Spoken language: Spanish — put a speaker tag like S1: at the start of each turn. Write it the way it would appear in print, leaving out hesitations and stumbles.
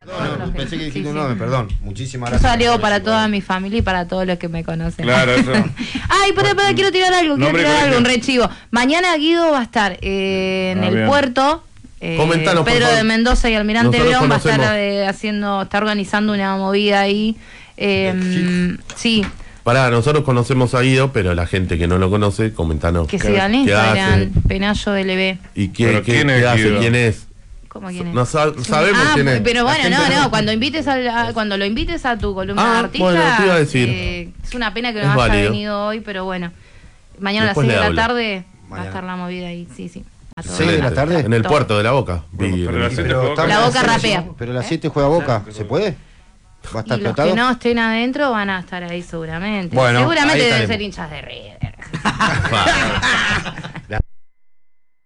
S1: No, pensé que dijiste un nombre, perdón. Muchísimas
S2: Eso
S1: gracias.
S2: salió para toda mi familia y para todos los que me conocen.
S3: Claro, eso.
S2: Ay, pero quiero tirar algo, un re chivo. Mañana Guido va a estar en el puerto.
S4: Comentanos, por
S2: Pedro
S4: favor.
S2: de Mendoza y Almirante
S4: Nosotros
S2: Brown va a
S4: conocemos.
S2: estar está organizando una movida ahí. Sí.
S4: Pará, nosotros conocemos a Guido, pero la gente que no lo conoce, comentanos.
S2: Que sigan Instagram, Penayo LB.
S4: ¿Y
S3: ¿Pero
S4: qué
S3: quién es
S4: hace?
S3: Guido?
S4: ¿Quién es?
S2: ¿Cómo quién es?
S4: No sabemos quién es.
S2: Pero bueno,
S4: La gente
S2: no, cuando lo invites a tu columna de artista,
S4: bueno, te iba a decir.
S2: Es una pena que
S4: Es
S2: no haya
S4: válido.
S2: venido hoy, pero bueno, mañana
S4: Después
S2: a las 6 de
S4: le
S2: la
S4: hablo.
S2: tarde va a
S1: Mañana.
S2: estar la movida ahí, sí. A todas
S1: 6 de la
S2: horas.
S1: tarde.
S4: En el puerto de la Boca.
S3: Bueno,
S4: Vi-
S3: pero la gente
S1: Pero
S3: juega
S2: La Boca rapea.
S1: Pero a las 7 juega Boca, ¿se puede? ¿Va a estar
S2: Y los
S1: explotado?
S2: que no estén adentro van a estar ahí seguramente.
S1: Bueno,
S2: Seguramente
S1: ahí
S2: deben
S1: estaremos.
S2: ser hinchas de River.